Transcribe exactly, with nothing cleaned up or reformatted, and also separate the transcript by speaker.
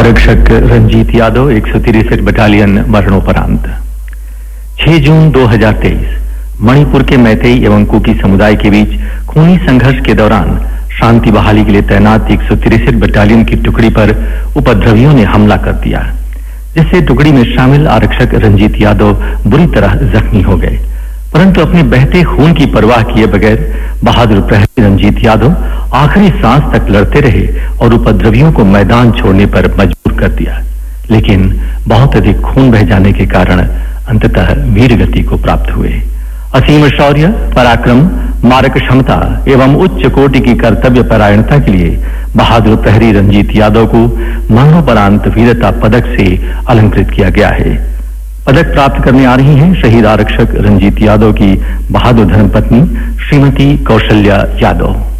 Speaker 1: आरक्षक रंजीत यादव एक सौ तिरसठ बटालियन मरणोपरांत। छह जून दो हज़ार तेईस मणिपुर के मैतेई एवं कुकी समुदाय के बीच खूनी संघर्ष के दौरान शांति बहाली के लिए तैनात एक सौ तिरसठ बटालियन की टुकड़ी पर उपद्रवियों ने हमला कर दिया, जिससे टुकड़ी में शामिल आरक्षक रंजीत यादव बुरी तरह जख्मी हो गए। परंतु अपने बहते खून की परवाह किए बगैर बहादुर प्रहरी रंजीत यादव आखिरी सांस तक लड़ते रहे और उपद्रवियों को मैदान छोड़ने पर मजबूर कर दिया, लेकिन बहुत अधिक खून बह जाने के कारण अंततः वीर गति को प्राप्त हुए। असीम शौर्य, पराक्रम, मारक क्षमता एवं उच्च कोटि की कर्तव्य परायणता के लिए बहादुर प्रहरी रंजीत यादव को मरणोपरांत वीरता पदक से अलंकृत किया गया है। पदक प्राप्त करने आ रही हैं शहीद आरक्षक रंजीत यादव की बहादुर धर्मपत्नी श्रीमती कौशल्या यादव।